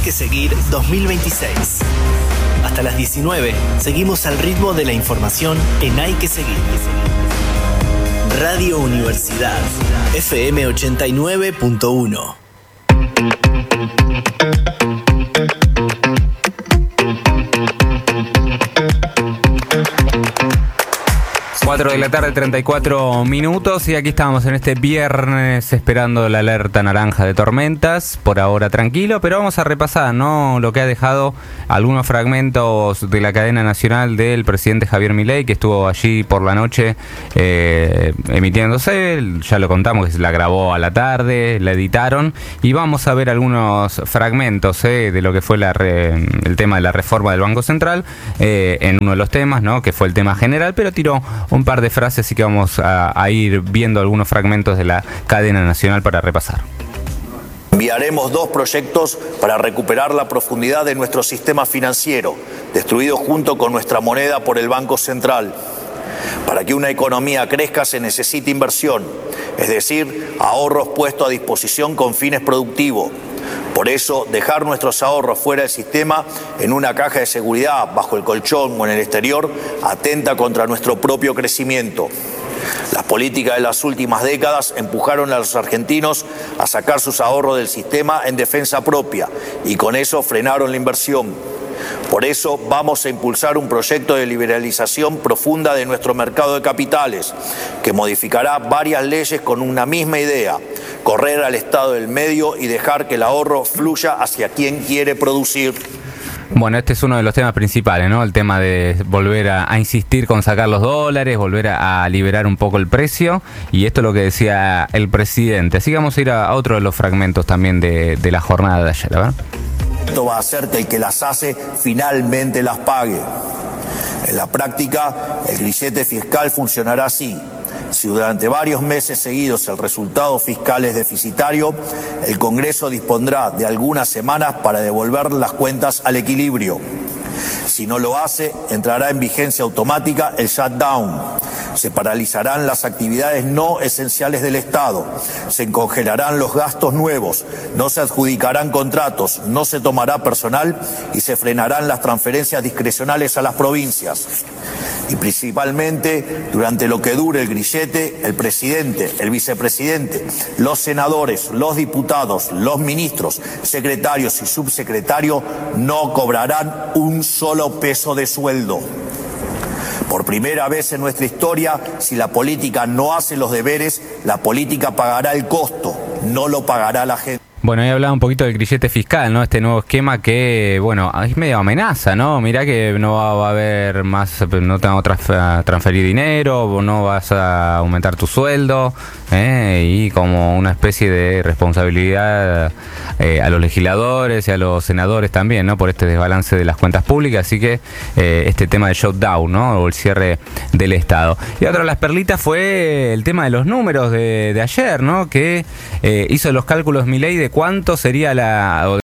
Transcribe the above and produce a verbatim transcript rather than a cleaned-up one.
que seguir dos mil veintiséis. Hasta las diecinueve, seguimos al ritmo de la información en Hay que seguir. Radio Universidad, F M ochenta y nueve punto uno. cuatro de la tarde, treinta y cuatro minutos, y aquí estamos en este viernes esperando la alerta naranja de tormentas. Por ahora tranquilo, pero vamos a repasar, ¿no?, lo que ha dejado algunos fragmentos de la cadena nacional del presidente Javier Milei, que estuvo allí por la noche eh, emitiéndose. Ya lo contamos, que se la grabó a la tarde, la editaron, y vamos a ver algunos fragmentos eh, de lo que fue la re, el tema de la reforma del Banco Central eh, en uno de los temas, ¿no?, que fue el tema general, pero tiró un par de frases, así que vamos a, a ir viendo algunos fragmentos de la cadena nacional para repasar. Enviaremos dos proyectos para recuperar la profundidad de nuestro sistema financiero, destruido junto con nuestra moneda por el Banco Central. Para que una economía crezca se necesita inversión, es decir, ahorros puestos a disposición con fines productivos. Por eso, dejar nuestros ahorros fuera del sistema, en una caja de seguridad, bajo el colchón o en el exterior, atenta contra nuestro propio crecimiento. Las políticas de las últimas décadas empujaron a los argentinos a sacar sus ahorros del sistema en defensa propia y con eso frenaron la inversión. Por eso vamos a impulsar un proyecto de liberalización profunda de nuestro mercado de capitales, que modificará varias leyes con una misma idea: correr al Estado del medio y dejar que el ahorro fluya hacia quien quiere producir. Bueno, este es uno de los temas principales, ¿no? El tema de volver a, a insistir con sacar los dólares, volver a, a liberar un poco el precio, y esto es lo que decía el presidente. Así que vamos a ir a, a otro de los fragmentos también de, de la jornada de ayer, ¿verdad? Esto va a hacer que el que las hace finalmente las pague. En la práctica, el grillete fiscal funcionará así. Si durante varios meses seguidos el resultado fiscal es deficitario, el Congreso dispondrá de algunas semanas para devolver las cuentas al equilibrio. Si no lo hace, entrará en vigencia automática el shutdown. Se paralizarán las actividades no esenciales del Estado, se congelarán los gastos nuevos, no se adjudicarán contratos, no se tomará personal y se frenarán las transferencias discrecionales a las provincias. Y principalmente, durante lo que dure el grillete, el presidente, el vicepresidente, los senadores, los diputados, los ministros, secretarios y subsecretarios no cobrarán un solo peso de sueldo. Por primera vez en nuestra historia, si la política no hace los deberes, la política pagará el costo, no lo pagará la gente. Bueno, ahí hablaba un poquito del grillete fiscal, ¿no? Este nuevo esquema que, bueno, es medio amenaza, ¿no? Mirá que no va, va a haber más, no te van a transferir dinero, no vas a aumentar tu sueldo, ¿eh? Y como una especie de responsabilidad eh, a los legisladores y a los senadores también, ¿no? Por este desbalance de las cuentas públicas, así que eh, este tema del shutdown, ¿no? O el cierre del Estado. Y otra de las perlitas fue el tema de los números de, de ayer, ¿no? Que eh, hizo los cálculos Milei de cuánto sería la...